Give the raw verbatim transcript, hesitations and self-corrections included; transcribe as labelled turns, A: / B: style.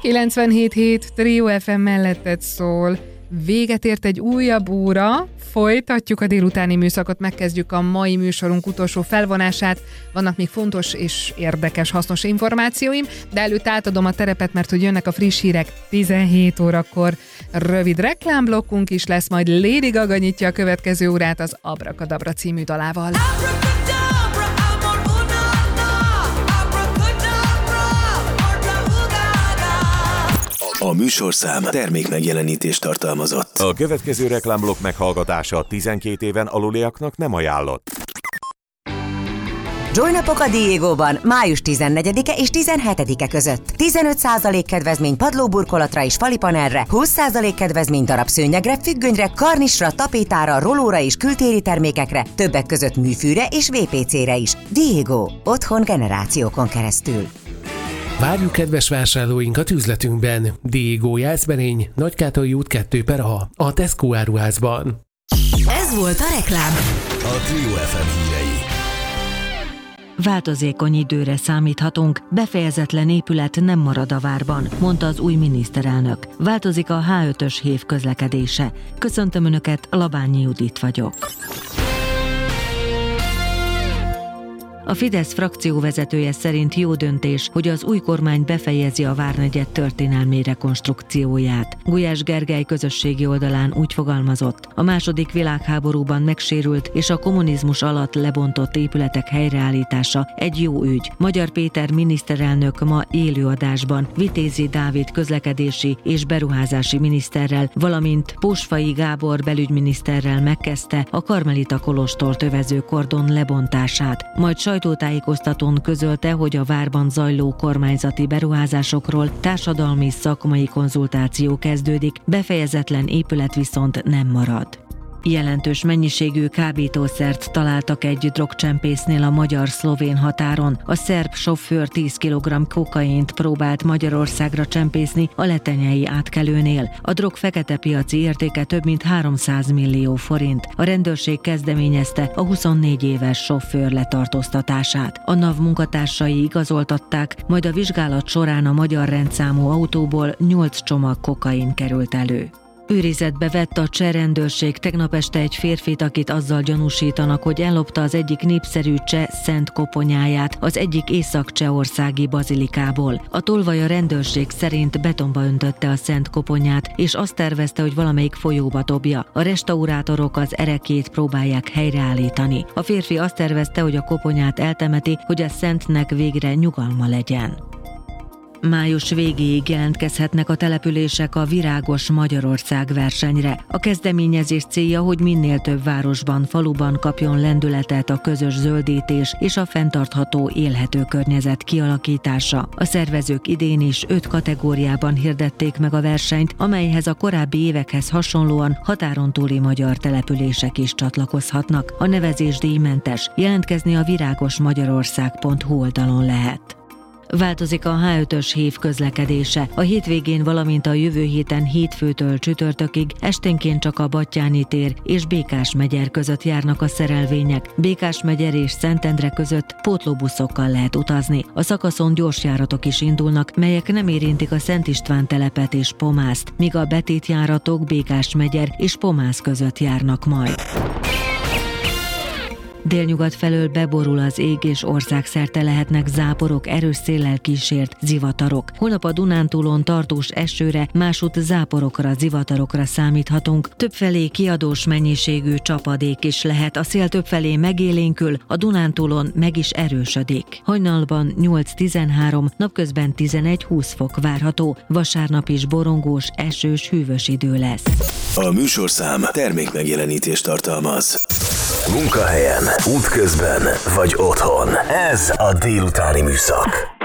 A: kilencvenhét hét Trio ef em melletted szól. Véget ért egy újabb óra, folytatjuk a délutáni műszakot, megkezdjük a mai műsorunk utolsó felvonását. Vannak még fontos és érdekes, hasznos információim, de előtt átadom a terepet, mert hogy jönnek a friss hírek tizenhét órakor. Rövid reklámblokkunk is lesz, majd Lady Gaga nyitja a következő órát az Abrakadabra című dalával.
B: A műsorszám termékmegjelenítést tartalmazott.
C: A következő reklámblokk meghallgatása tizenkét éven aluliaknak nem ajánlott.
D: Joy-napok a Diegóban május tizennegyedike és tizenhetedike között. tizenöt százalék kedvezmény padlóburkolatra és falipanelre, húsz százalék kedvezmény darabszőnyegre, függönyre, karnisra, tapétára, rolóra és kültéri termékekre, többek között műfűre és vé pé cére is. Diego. Otthon generációkon keresztül.
E: Várjuk kedves vásárlóinkat üzletünkben. Diego Jászberény, Nagykátai út kettő per A, a Tesco áruházban.
D: Ez volt a reklám.
B: A Trio ef em hírei.
F: Változékony időre számíthatunk, befejezetlen épület nem marad a várban, mondta az új miniszterelnök. Változik a há ötös hév közlekedése. Köszöntöm Önöket, Labányi Judit vagyok. A Fidesz frakcióvezetője szerint jó döntés, hogy az új kormány befejezi a Várnegyed történelmi rekonstrukcióját. Gulyás Gergely közösségi oldalán úgy fogalmazott: a második világháborúban megsérült és a kommunizmus alatt lebontott épületek helyreállítása egy jó ügy. Magyar Péter miniszterelnök ma élőadásban Vitézi Dávid közlekedési és beruházási miniszterrel, valamint Pósfai Gábor belügyminiszterrel megkezdte a Karmelita kolostort övező kordon lebontását, majd sajtótájékoztatón közölte, hogy a várban zajló kormányzati beruházásokról társadalmi szakmai konzultáció kezdődik, befejezetlen épület viszont nem marad. Jelentős mennyiségű kábítószert találtak egy drogcsempésznél a magyar-szlovén határon. A szerb sofőr tíz kilogramm kokaint próbált Magyarországra csempészni a letenyei átkelőnél. A drog fekete piaci értéke több mint háromszáz millió forint. A rendőrség kezdeményezte a huszonnégy éves sofőr letartóztatását. A NAV munkatársai igazoltatták, majd a vizsgálat során a magyar rendszámú autóból nyolc csomag kokain került elő. Őrizetbe vett a cseh rendőrség tegnap este egy férfit, akit azzal gyanúsítanak, hogy ellopta az egyik népszerű cseh szent koponyáját az egyik észak-csehországi bazilikából. A tolvaj a rendőrség szerint betonba öntötte a szent koponyát, és azt tervezte, hogy valamelyik folyóba dobja. A restaurátorok az erekét próbálják helyreállítani. A férfi azt tervezte, hogy a koponyát eltemeti, hogy a szentnek végre nyugalma legyen. Május végéig jelentkezhetnek a települések a Virágos Magyarország versenyre. A kezdeményezés célja, hogy minél több városban, faluban kapjon lendületet a közös zöldítés és a fenntartható élhető környezet kialakítása. A szervezők idén is öt kategóriában hirdették meg a versenyt, amelyhez a korábbi évekhez hasonlóan határon túli magyar települések is csatlakozhatnak. A nevezés díjmentes, jelentkezni a virágosmagyarország pont hu oldalon lehet. Változik a há ötös hév közlekedése. A hétvégén, valamint a jövő héten hétfőtől csütörtökig esténként csak a Batthyáni tér és Békásmegyer között járnak a szerelvények. Békásmegyer és Szentendre között pótlóbuszokkal lehet utazni. A szakaszon gyorsjáratok is indulnak, melyek nem érintik a Szent István telepet és Pomászt, míg a betétjáratok Békásmegyer és Pomász között járnak majd. Délnyugat felől beborul az ég, és országszerte lehetnek záporok, erős széllel kísért zivatarok. Holnap a Dunántúlon tartós esőre, másút záporokra, zivatarokra számíthatunk. Többfelé kiadós mennyiségű csapadék is lehet, a szél többfelé megélénkül, a Dunántúlon meg is erősödik. Hajnalban nyolc-tizenhárom, napközben tizenegy-húsz fok várható, vasárnap is borongós, esős, hűvös idő lesz.
B: A műsorszám termékmegjelenítést tartalmaz. Munkahelyen, útközben vagy otthon. Ez a délutáni műszak.